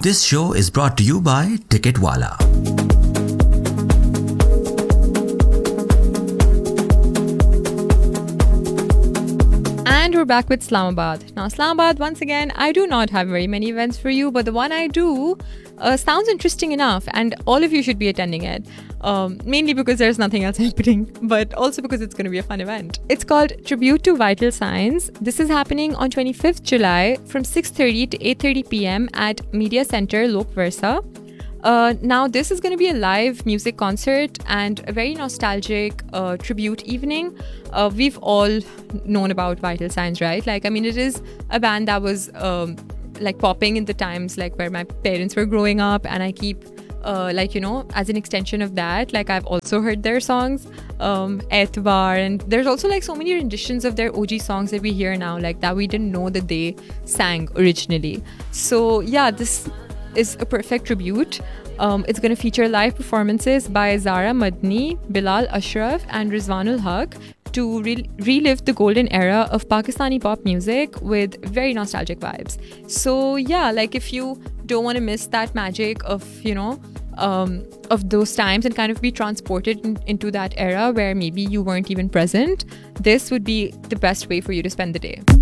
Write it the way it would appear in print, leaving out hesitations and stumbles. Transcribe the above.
This show is brought to you by Ticketwala. And we're back with Islamabad. Now, Islamabad, once again, I do not have very many events for you, but the one I do sounds interesting enough, and all of you should be attending it. Mainly because there's nothing else happening, but also because it's going to be a fun event. It's called Tribute to Vital Signs. This is happening on 25th July from 6:30 to 8:30 p.m. at Media Center, Lok Versa. Now, this is going to be a live music concert and a very nostalgic tribute evening. We've all known about Vital Signs, right? Like, I mean, it is a band that was like popping in the times like where my parents were growing up, and I keep as an extension of that, like I've also heard their songs, Etbar, and there's also like so many renditions of their OG songs that we hear now, like that we didn't know that they sang originally. So yeah, this is a perfect tribute. It's going to feature live performances by Zara Madni, Bilal Ashraf, and Rizwanul Haq to relive the golden era of Pakistani pop music with very nostalgic vibes. So yeah, like if you don't want to miss that magic of, of those times and kind of be transported into that era where maybe you weren't even present, this would be the best way for you to spend the day.